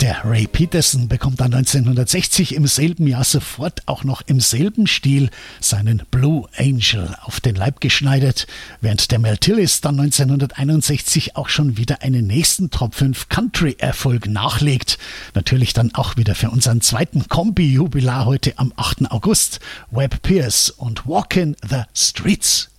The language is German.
Der Ray Peterson bekommt dann 1960 im selben Jahr sofort auch noch im selben Stil seinen Blue Angel auf den Leib geschneidert, während der Mel Tillis dann 1961 auch schon wieder einen nächsten Top 5 Country-Erfolg nachlegt. Natürlich dann auch wieder für unseren zweiten Kombi-Jubilar heute am 8. August. Webb Pierce und Walkin' the Streets.